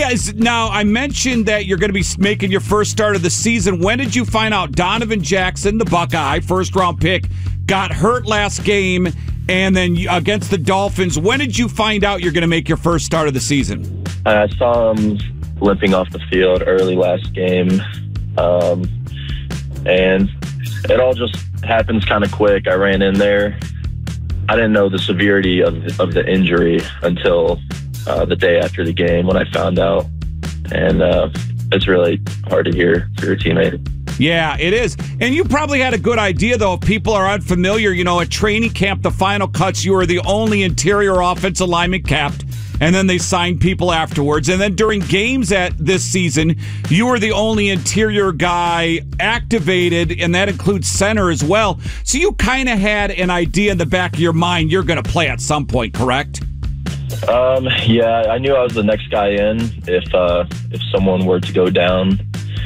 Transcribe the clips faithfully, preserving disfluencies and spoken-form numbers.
Is, now, I mentioned that you're going to be making your first start of the season. When did you find out Donovan Jackson, the Buckeye, first-round pick, got hurt last game, and then against the Dolphins, when did you find out you're going to make your first start of the season? I saw him limping off the field early last game, um, and it all just happens kind of quick. I ran in there. I didn't know the severity of, of the injury until uh, the day after the game when I found out. And uh, it's really hard to hear for your teammate. Yeah, it is. And you probably had a good idea, though, if people are unfamiliar. You know, at training camp, the final cuts, you were the only interior offensive lineman capped, and then they signed people afterwards. And then during games at this season, you were the only interior guy activated, and that includes center as well. So you kind of had an idea in the back of your mind you're going to play at some point, correct? Um, yeah, I knew I was the next guy in if uh, if someone were to go down.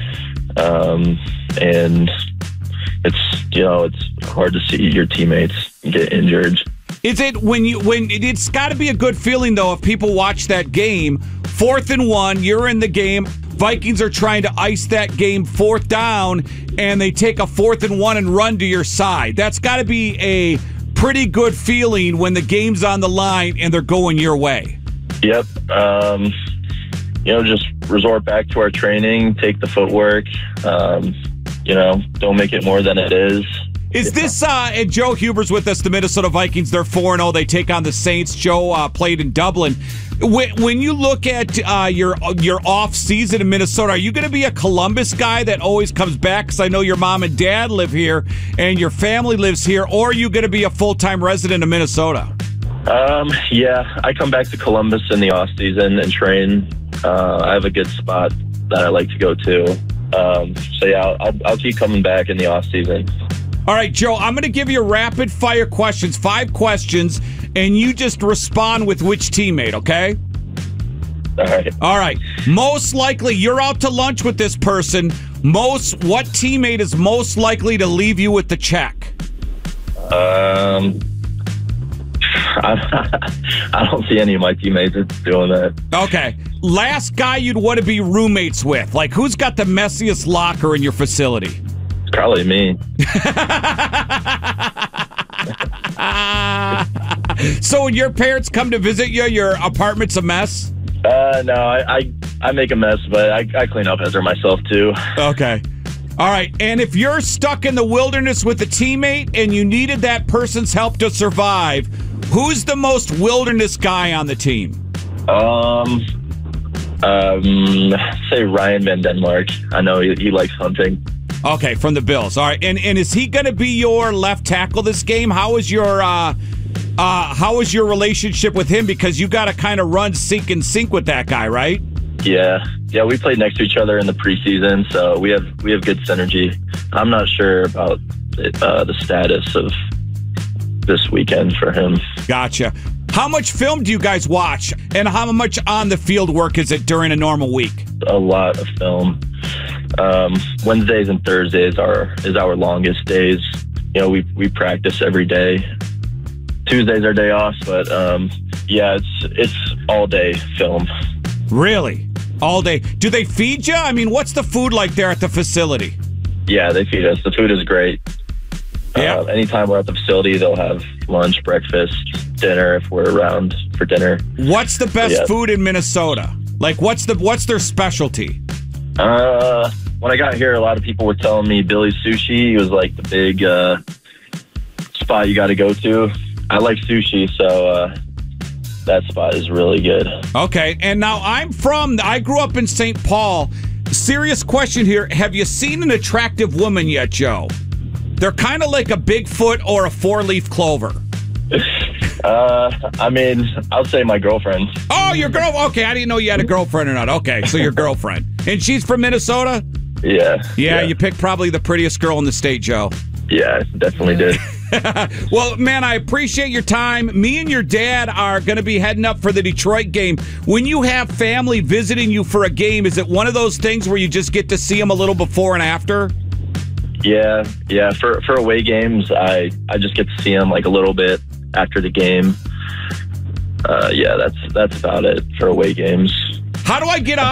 Um, and it's, you know, it's hard to see your teammates get injured. Is it when you, when it's got to be a good feeling, though, if people watch that game, fourth and one, you're in the game, Vikings are trying to ice that game fourth down, and they take a fourth and one and run to your side. That's got to be a pretty good feeling when the game's on the line and they're going your way. Yep. Um, you know, just resort back to our training, take the footwork, um, you know, don't make it more than it is. Is this, uh, and Joe Huber's with us, the Minnesota Vikings, they're four and oh, they take on the Saints. Joe uh, played in Dublin. When, when you look at uh, your your off season in Minnesota, are you going to be a Columbus guy that always comes back? Because I know your mom and dad live here and your family lives here. Or are you going to be a full-time resident of Minnesota? Um, yeah, I come back to Columbus in the off season and train. Uh, I have a good spot that I like to go to. Um, so yeah, I'll, I'll, I'll keep coming back in the off season. All right, Joe, I'm going to give you rapid fire questions, five questions, and you just respond with which teammate, okay? All right. All right. Most likely, you're out to lunch with this person. Most, what teammate is most likely to leave you with the check? Um, I, I don't see any of my teammates doing that. Okay. Last guy you'd want to be roommates with. Like, who's got the messiest locker in your facility? Probably me. So when your parents come to visit you, your apartment's a mess? Uh, no, I, I, I make a mess, but I, I clean up after myself, too. Okay. All right. And if you're stuck in the wilderness with a teammate and you needed that person's help to survive, who's the most wilderness guy on the team? Um, um, say Ryan Van Denmark. I know he, he likes hunting. Okay, from the Bills. All right, and and is he going to be your left tackle this game? How is your uh, uh, how is your relationship with him? Because you got to kind of run sync and sync with that guy, right? Yeah, yeah. We played next to each other in the preseason, so we have we have good synergy. I'm not sure about it, uh, the status of this weekend for him. Gotcha. How much film do you guys watch, and how much on the field work is it during a normal week? A lot of film. Um, Wednesdays and Thursdays are is our longest days. You know, we we practice every day. Tuesday's our day off, but um, yeah, it's it's all day film. Really, all day. Do they feed you? I mean, what's the food like there at the facility? Yeah, they feed us. The food is great. Yeah. Uh, anytime we're at the facility, they'll have lunch, breakfast, dinner if we're around for dinner. What's the best yeah. food in Minnesota? Like, what's the what's their specialty? Uh, when I got here, a lot of people were telling me Billy's Sushi was like the big uh, spot you got to go to. I like sushi, so uh, that spot is really good. Okay, and now I'm from, I grew up in Saint Paul. Serious question here. Have you seen an attractive woman yet, Joe? They're kind of like a Bigfoot or a four-leaf clover. Uh, I mean, I'll say my girlfriend. Oh, your girl? Okay, I didn't know you had a girlfriend or not. Okay, so your girlfriend. And she's from Minnesota? Yeah, yeah. Yeah, you picked probably the prettiest girl in the state, Joe. Yeah, definitely did. Well, man, I appreciate your time. Me and your dad are going to be heading up for the Detroit game. When you have family visiting you for a game, is it one of those things where you just get to see them a little before and after? Yeah, yeah. For for away games, I, I just get to see them like a little bit after the game. Uh, yeah, that's that's about it for away games. How do I get on?